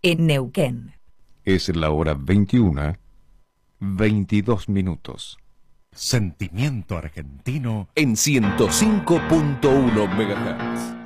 en Neuquén. Es la hora 21, 22 minutos. Sentimiento argentino en 105.1 MHz.